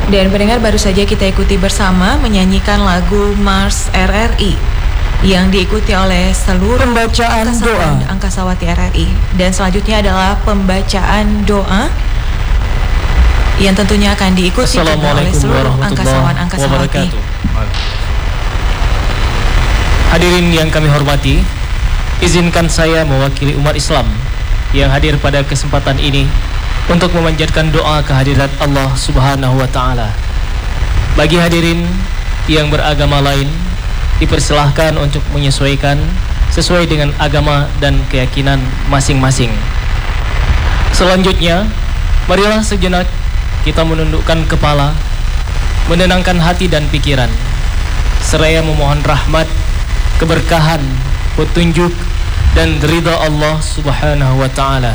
Dan pendengar, baru saja kita ikuti bersama menyanyikan lagu Mars RRI yang diikuti oleh seluruh pembacaan doa Angkasawati RRI. Dan selanjutnya adalah pembacaan doa yang tentunya akan diikuti oleh seluruh Angkasawan-Angkasawati. Hadirin yang kami hormati, izinkan saya mewakili umat Islam yang hadir pada kesempatan ini untuk memanjatkan doa kehadirat Allah Subhanahu wa Ta'ala. Bagi hadirin yang beragama lain, dipersilahkan untuk menyesuaikan sesuai dengan agama dan keyakinan masing-masing. Selanjutnya, marilah sejenak kita menundukkan kepala, menenangkan hati dan pikiran, seraya memohon rahmat, keberkahan, petunjuk dan ridha Allah Subhanahu wa Ta'ala.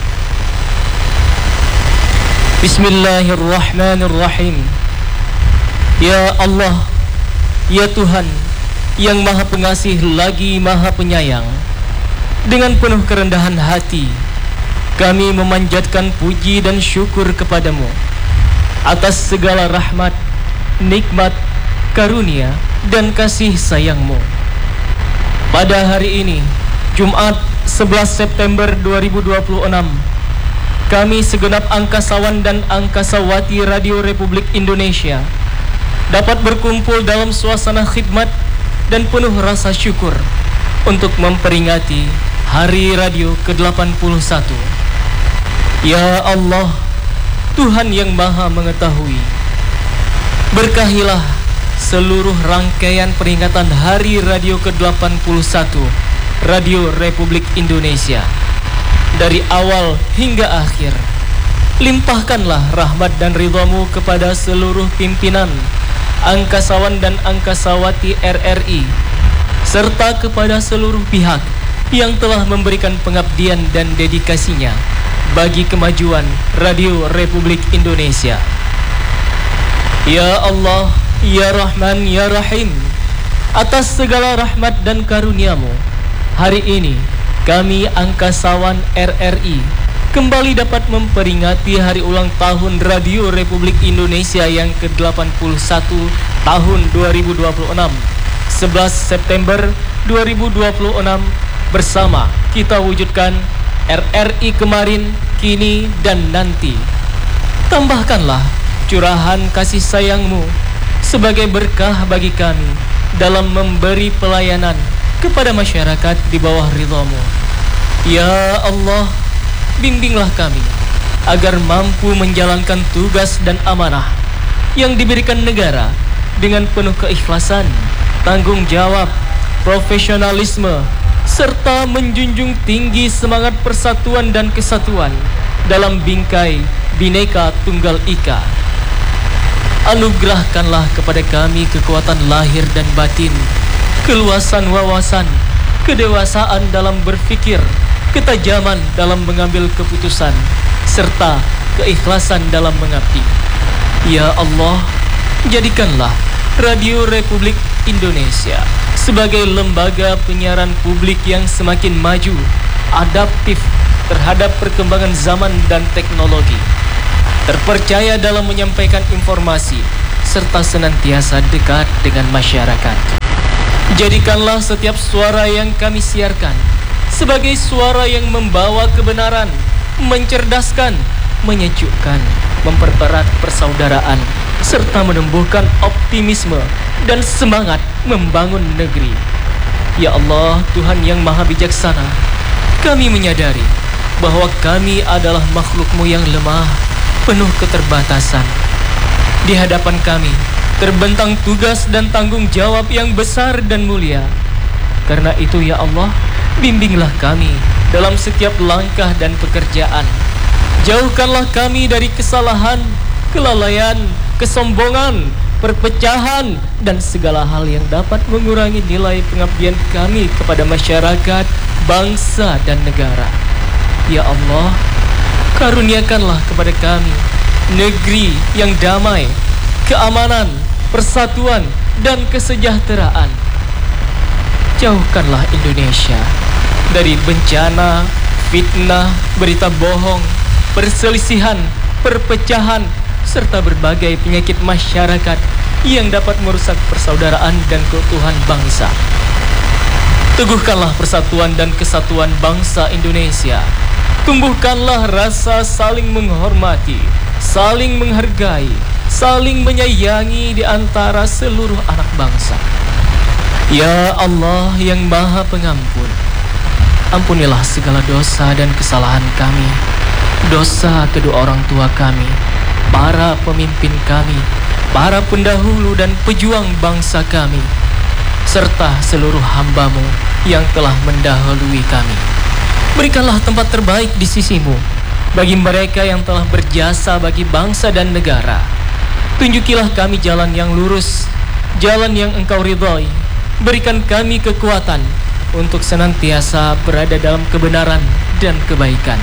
Bismillahirrahmanirrahim. Ya Allah, ya Tuhan yang Maha Pengasih lagi Maha Penyayang, dengan penuh kerendahan hati kami memanjatkan puji dan syukur kepadamu atas segala rahmat, nikmat, karunia dan kasih sayangmu. Pada hari ini, Jumat 11 September 2026, kami segenap angkasawan dan angkasawati Radio Republik Indonesia dapat berkumpul dalam suasana khidmat dan penuh rasa syukur untuk memperingati Hari Radio ke-81. Ya Allah, Tuhan yang Maha Mengetahui, berkahilah seluruh rangkaian peringatan Hari Radio ke-81 Radio Republik Indonesia dari awal hingga akhir. Limpahkanlah rahmat dan ridhamu kepada seluruh pimpinan angkasawan dan angkasawati RRI, serta kepada seluruh pihak yang telah memberikan pengabdian dan dedikasinya bagi kemajuan Radio Republik Indonesia. Ya Allah, ya Rahman, ya Rahim, atas segala rahmat dan karuniamu, hari ini kami angkasawan RRI kembali dapat memperingati hari ulang tahun Radio Republik Indonesia yang ke-81 tahun 2026, 11 September 2026, bersama kita wujudkan RRI kemarin, kini, dan nanti. Tambahkanlah curahan kasih sayangmu sebagai berkah bagi kami dalam memberi pelayanan kepada masyarakat di bawah ridhamu. Ya Allah, bimbinglah kami agar mampu menjalankan tugas dan amanah yang diberikan negara dengan penuh keikhlasan, tanggung jawab, profesionalisme, serta menjunjung tinggi semangat persatuan dan kesatuan dalam bingkai Bhinneka Tunggal Ika. Anugerahkanlah kepada kami kekuatan lahir dan batin, keluasan wawasan, kedewasaan dalam berfikir, ketajaman dalam mengambil keputusan, serta keikhlasan dalam mengabdi. Ya Allah, jadikanlah Radio Republik Indonesia sebagai lembaga penyiaran publik yang semakin maju, adaptif terhadap perkembangan zaman dan teknologi, terpercaya dalam menyampaikan informasi, serta senantiasa dekat dengan masyarakat. Jadikanlah setiap suara yang kami siarkan sebagai suara yang membawa kebenaran, mencerdaskan, menyejukkan, mempererat persaudaraan, serta menumbuhkan optimisme dan semangat membangun negeri. Ya Allah, Tuhan yang Maha Bijaksana, kami menyadari bahwa kami adalah makhluk-Mu yang lemah, penuh keterbatasan. Di hadapan kami terbentang tugas dan tanggung jawab yang besar dan mulia. Karena itu ya Allah, bimbinglah kami dalam setiap langkah dan pekerjaan. Jauhkanlah kami dari kesalahan, kelalaian, kesombongan, perpecahan, dan segala hal yang dapat mengurangi nilai pengabdian kami kepada masyarakat, bangsa, dan negara. Ya Allah, karuniakanlah kepada kami negeri yang damai, keamanan, persatuan, dan kesejahteraan. Jauhkanlah Indonesia dari bencana, fitnah, berita bohong, perselisihan, perpecahan, serta berbagai penyakit masyarakat yang dapat merusak persaudaraan dan keutuhan bangsa. Teguhkanlah persatuan dan kesatuan bangsa Indonesia. Tumbuhkanlah rasa saling menghormati, saling menghargai, saling menyayangi di antara seluruh anak bangsa. Ya Allah yang Maha Pengampun, ampunilah segala dosa dan kesalahan kami, dosa kedua orang tua kami, para pemimpin kami, para pendahulu dan pejuang bangsa kami, serta seluruh hamba-Mu yang telah mendahului kami. Berikanlah tempat terbaik di sisi-Mu bagi mereka yang telah berjasa bagi bangsa dan negara. Tunjukilah kami jalan yang lurus, jalan yang Engkau ridhai. Berikan kami kekuatan untuk senantiasa berada dalam kebenaran dan kebaikan.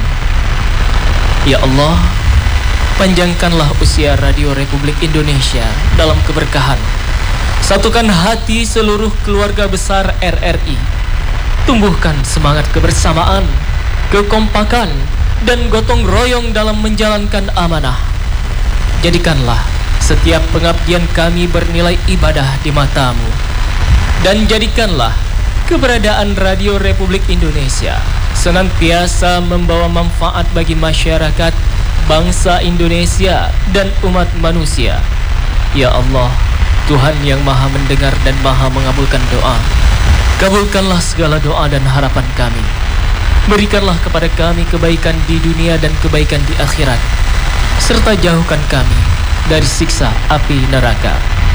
Ya Allah, panjangkanlah usia Radio Republik Indonesia dalam keberkahan. Satukan hati seluruh keluarga besar RRI. Tumbuhkan semangat kebersamaan, kekompakan, dan gotong royong dalam menjalankan amanah. Jadikanlah setiap pengabdian kami bernilai ibadah di mata-Mu. Dan jadikanlah keberadaan Radio Republik Indonesia senantiasa membawa manfaat bagi masyarakat, bangsa Indonesia, dan umat manusia. Ya Allah, Tuhan yang Maha mendengar dan Maha mengabulkan doa, kabulkanlah segala doa dan harapan kami. Berikanlah kepada kami kebaikan di dunia dan kebaikan di akhirat, serta jauhkan kami dari siksa api neraka.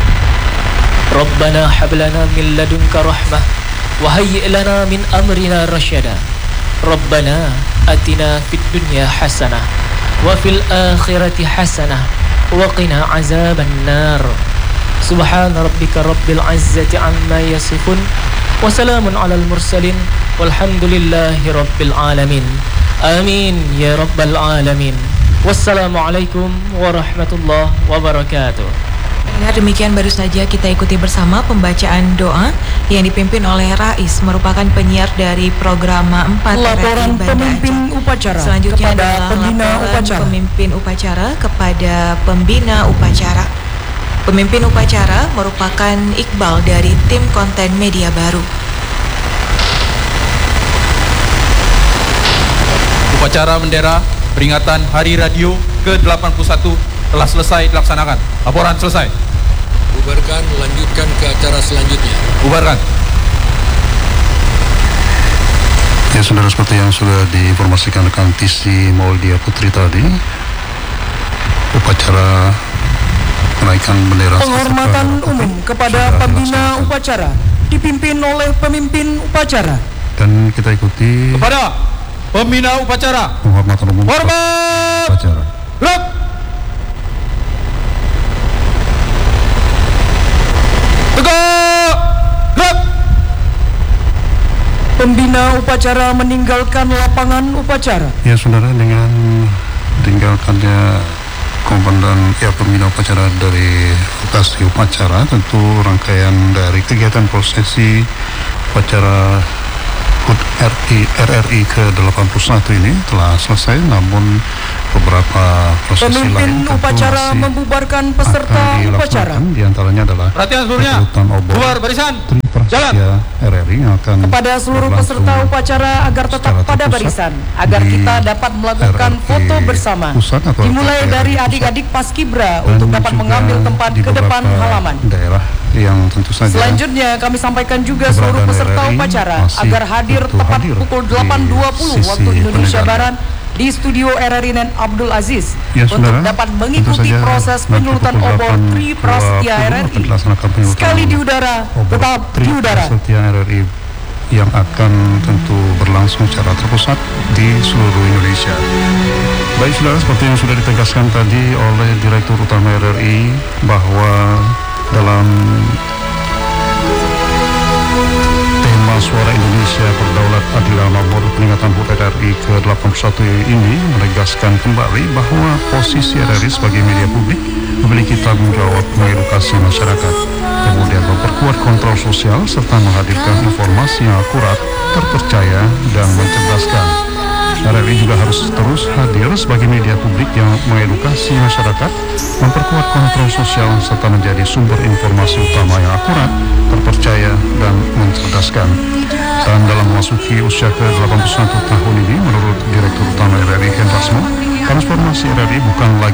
Rabbana hablana min ladunka rahmah wa hayyi' lana min amrina rasyada. Rabbana atina fid dunya hasanah wa fil akhirati hasanah wa qina azaban nar. Subhana rabbika rabbil izzati amma yasifun wa salamun alal mursalin walhamdulillahi rabbil alamin. Amin ya rabbal alamin. Wassalamualaikum warahmatullahi wabarakatuh. Ya, demikian baru saja kita ikuti bersama pembacaan doa yang dipimpin oleh Rais, merupakan penyiar dari program 4 laporan pemimpin upacara. Selanjutnya adalah pembina upacara. Pemimpin upacara kepada pembina upacara. Pemimpin upacara merupakan Iqbal dari tim konten media baru. Upacara bendera peringatan Hari Radio ke-81 telah selesai dilaksanakan. Laporan selesai. Bubarkan, lanjutkan ke acara selanjutnya. Bubarkan. Ya, saudara, seperti yang sudah diinformasikan rekan Tisi Maulia Putri tadi, upacara kenaikan bendera penghormatan umum kepada pembina upacara dipimpin oleh pemimpin upacara. Dan kita ikuti kepada pembina upacara penghormatan umum hormat upacara. Gerak. Tegak. Gerak. Pembina upacara meninggalkan lapangan upacara. Ya, saudara, dengan tinggalkannya komandan pembina upacara dari lokasi upacara, tentu rangkaian dari kegiatan prosesi upacara HUT RRI ke-81 ini telah selesai, namun beberapa prosesi pemimpin lain upacara membubarkan peserta upacara. Di antaranya adalah perhatian seluruhnya. Bubar barisan. Jalan. RRI yang akan kepada seluruh peserta upacara agar tetap pada barisan, agar kita dapat melakukan foto bersama. Dimulai dari adik-adik Paskibra untuk dapat mengambil tempat ke depan halaman. Daerah yang tentu saja. Selanjutnya kami sampaikan juga seluruh peserta upacara agar hadir tepat pukul 8.20 waktu Indonesia Barat di studio RRI Nen Abdul Aziz untuk dapat mengikuti proses penyulutan obor Tri Prasetya RRI. Sekali di udara, tetap di udara. Prasetya RRI yang akan tentu berlangsung secara terpusat di seluruh Indonesia. Baik, saudara, seperti yang sudah ditegaskan tadi oleh Direktur Utama RRI bahwa dalam tema Suara Indonesia Berdaulat Adil Makmur peringatan HUT RRI ke-81 ini menegaskan kembali bahwa posisi RRI sebagai media publik memiliki tanggung jawab mengedukasi masyarakat, kemudian memperkuat kontrol sosial serta menghadirkan informasi yang akurat, terpercaya, dan mencerdaskan. RRI juga harus terus hadir sebagai media publik yang mengedukasi masyarakat, memperkuat kontrol sosial, serta menjadi sumber informasi utama yang akurat, terpercaya, dan mencerdaskan. Dan dalam memasuki usia ke-81 tahun ini, menurut Direktur Utama RRI Hendra Asmo, transformasi RRI bukan lagi